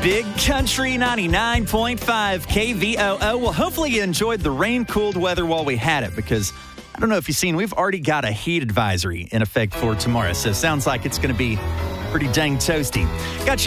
Big Country 99.5 KVOO. Well, hopefully you enjoyed the rain-cooled weather while we had it, because I don't know if you've seen, we've already got a heat advisory in effect for tomorrow. So it sounds like it's going to be pretty dang toasty. Got